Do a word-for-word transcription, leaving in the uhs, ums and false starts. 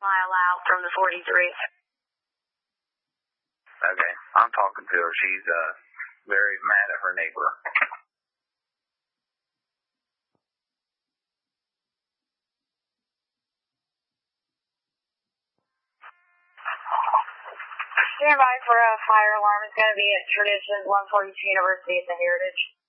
mile out from the forty-three. Okay, I'm talking to her. She's uh very mad at her neighbor. Stand by for a fire alarm. It's going to be at Traditions one forty-two University at the Heritage.